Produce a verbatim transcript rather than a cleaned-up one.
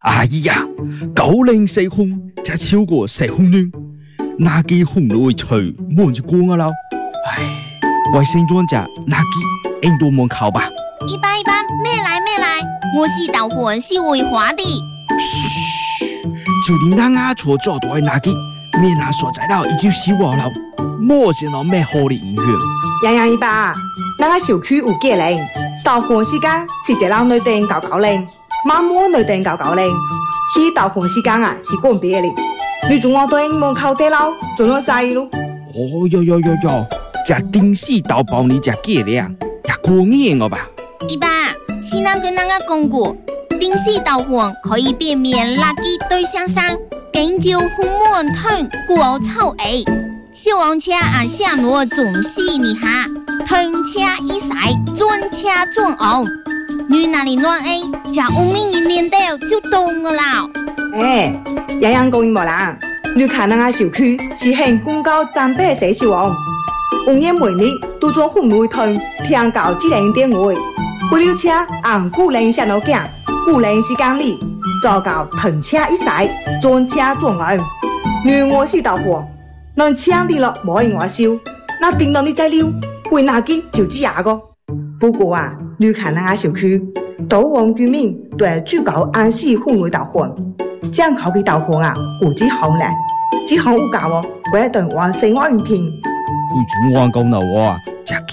哎呀，九零四空就超過四空暖，哪幾空都會吹滿就光啊啦！唉，衛生專家哪幾印度門口吧？ 一般一般，咩來咩來，我是導魂是會話的。 噓，就連啱啱錯咗都係哪幾，面下所在到已經死亡了，冇先到咩好的影響。 洋洋一把，那個小區有幾零，導魂時間是一樓內定九九零。媽媽內定九九零，去導魂時間啊是講別的，你仲我對門口地樓仲有細咯。 哦喲喲喲喲，這電視導報你這幾兩，也過癮了吧？ 一爸，是那個那個講過，電視導魂可以變面垃圾對象上，跟照紅門吞過臭味，小黃車啊下落總是你下，吞車一曬轉車轉紅。你那裡亂哎，加五名一年到就懂了啦。 哎，洋洋講冇啦，你看那個小區是很公告站北寫小王，五年每日都做紅綠屯，聽到智能電話，不溜車按古人上路行，古人時間裡做到吞車一曬轉車轉紅。你我是導火，能搶你了冇人我笑，那頂到你再溜，會哪個就知牙個。不過啊，你看那個小區，島王居民對最高安息氛圍導魂，將口嘅導魂啊，估計好難，只好有教我，為了對我生活用品。 佢仲玩講到我啊，